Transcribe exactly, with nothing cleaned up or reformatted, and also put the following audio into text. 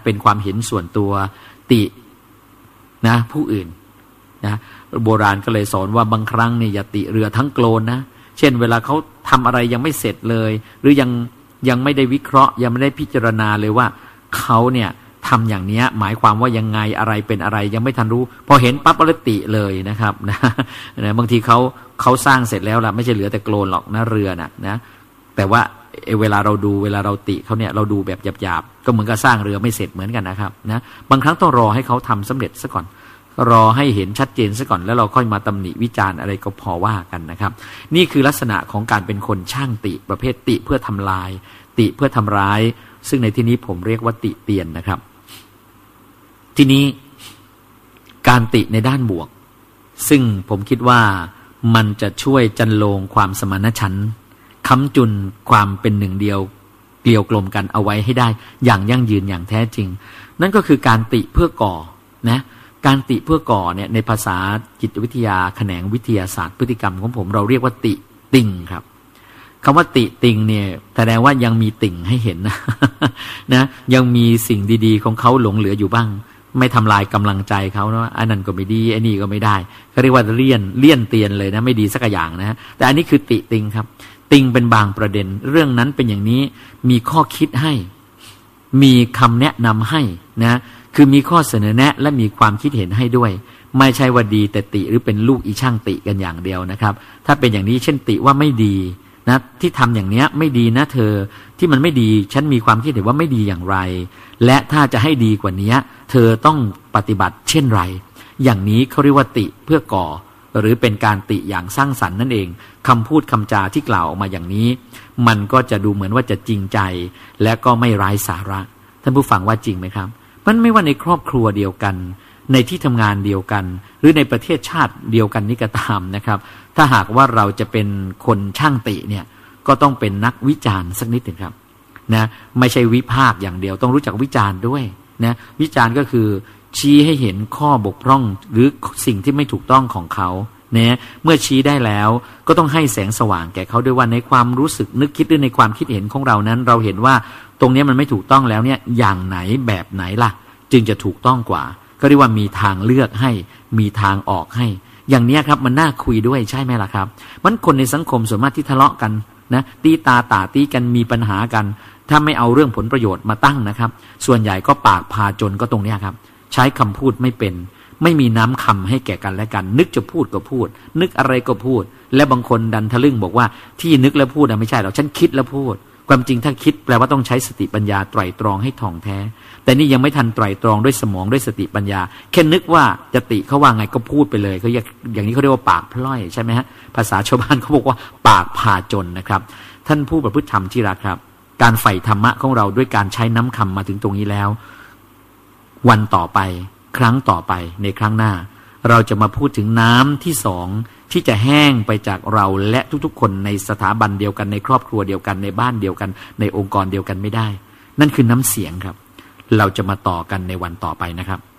เป็นความเห็นส่วนตัวตินะผู้อื่นนะโบราณก็เลยสอนว่าบางครั้งเนี่ยอย่าติเรือทั้งโกลนนะเช่นเวลาเขาทำอะไรยังไม่เสร็จเลยหรือยังยังไม่ได้วิเคราะห์ยังไม่ได้พิจารณาเลยว่าเขาเนี่ยทำอย่างนี้หมายความว่ายังไงอะไรเป็นอะไรยังไม่ทันรู้พอเห็นปั๊บก็ติเลยนะครับนะนะบางทีเขาเขาสร้างเสร็จแล้วล่ะไม่ใช่เหลือแต่โกลนหรอกนะเรือน่ะนะแต่ว่าเวลาเราดูเวลาเราติเขาเนี่ยเราดูแบบหยาบๆก็เหมือนกับสร้างเรือไม่เสร็จเหมือนกันนะครับนะบางครั้งต้องรอให้เขาทำสำเร็จซะก่อนรอให้เห็นชัดเจนซะก่อนแล้วเราค่อยมาตำหนิวิจารณ์อะไรก็พอว่ากันนะครับนี่คือลักษณะของการเป็นคนช่างติประเภทติเพื่อทำลายติเพื่อทำร้ายซึ่งในที่นี้ผมเรียกว่าติเตียนนะครับทีนี้การติในด้านบวกซึ่งผมคิดว่ามันจะช่วยจันโลงความสมานฉันท์ค้ำจุนความเป็นหนึ่งเดียวเกลียวกลมกันเอาไว้ให้ได้อย่างยั่งยืนอย่างแท้จริงนั่นก็คือการติเพื่อก่อนะการติเพื่อก่อเนี่ยในภาษาจิตวิทยาแขนงวิทยาศาสตร์พฤติกรรมของผมเราเรียกว่าติติงครับคำว่าติติงเนี่ยแสดงว่ายังมีติ่งให้เห็นนะนะยังมีสิ่งดีๆของเขาหลงเหลืออยู่บ้างไม่ทำลายกำลังใจเขาเนาะอันนั้นก็ไม่ดีไอ้นี่ก็ไม่ได้เขาเรียกว่าเลี่ยนเลี่ยนเตียนเลยนะไม่ดีสักอย่างนะแต่อันนี้คือติติงครับติงเป็นบางประเด็นเรื่องนั้นเป็นอย่างนี้มีข้อคิดให้มีคำแนะนำให้นะคือมีข้อเสนอแนะและมีความคิดเห็นให้ด้วยไม่ใช่ว่าดีแต่ติหรือเป็นลูกอีช่างติกันอย่างเดียวนะครับถ้าเป็นอย่างนี้เช่นติว่าไม่ดีนะที่ทำอย่างเนี้ยไม่ดีนะเธอที่มันไม่ดีฉันมีความคิดเห็นว่าไม่ดีอย่างไรและถ้าจะให้ดีกว่านี้เธอต้องปฏิบัติเช่นไรอย่างนี้เขาเรียกว่าติเพื่อก่อหรือเป็นการติอย่างสร้างสรรค์นั่นเองคำพูดคำจาที่กล่าวออกมาอย่างนี้มันก็จะดูเหมือนว่าจะจริงใจและก็ไม่ไร้สาระท่านผู้ฟังว่าจริงไหมครับมันไม่ว่าในครอบครัวเดียวกันในที่ทำงานเดียวกันหรือในประเทศชาติเดียวกันนี่ก็ตามนะครับถ้าหากว่าเราจะเป็นคนช่างติเนี่ยก็ต้องเป็นนักวิจารณ์สักนิดหนึ่งครับนะไม่ใช่วิพากษ์อย่างเดียวต้องรู้จักวิจารณ์ด้วยนะวิจารณ์ก็คือชี้ให้เห็นข้อบกพร่องหรือสิ่งที่ไม่ถูกต้องของเขาเนี่ยเมื่อชี้ได้แล้วก็ต้องให้แสงสว่างแก่เขาด้วยว่าในความรู้สึกนึกคิดหรือในความคิดเห็นของเรานั้นเราเห็นว่าตรงนี้มันไม่ถูกต้องแล้วเนี่ยอย่างไหนแบบไหนล่ะจึงจะถูกต้องกว่าก็เรียกว่ามีทางเลือกให้มีทางออกให้อย่างนี้ครับมันน่าคุยด้วยใช่ไหมล่ะครับมันคนในสังคมส่วนมากที่ทะเลาะกันนะตีตาตาตีกันมีปัญหากันถ้าไม่เอาเรื่องผลประโยชน์มาตั้งนะครับส่วนใหญ่ก็ปากพาจนก็ตรงนี้ครับใช้คำพูดไม่เป็นไม่มีน้ำคำให้แก่กันและกันนึกจะพูดก็พูดนึกอะไรก็พูดและบางคนดันทะลึ่งบอกว่าที่นึกแล้วพูดนะไม่ใช่หรอกฉันคิดแล้วพูดความจริงถ้าคิดแปลว่าต้องใช้สติปัญญาไตร่ตรองให้ถ่องแท้แต่นี่ยังไม่ทันไตร่ตรองด้วยสมองด้วยสติปัญญาแค่นึกว่าจะติเขาว่าไงก็พูดไปเลยเขาอย่างนี้เขาเรียกว่าปากพล่อยใช่ไหมฮะภาษาชาวบ้านเขาบอกว่าปากพาจนนะครับท่านผู้ประพฤติธรรมที่รักครับการใฝ่ธรรมะของเราด้วยการใช้น้ำคำมาถึงตรงนี้แล้ววันต่อไปครั้งต่อไปในครั้งหน้าเราจะมาพูดถึงน้ำที่สองที่จะแห้งไปจากเราและทุกๆคนในสถาบันเดียวกันในครอบครัวเดียวกันในบ้านเดียวกันในองค์กรเดียวกันไม่ได้นั่นคือน้ำเสียงครับเราจะมาต่อกันในวันต่อไปนะครับ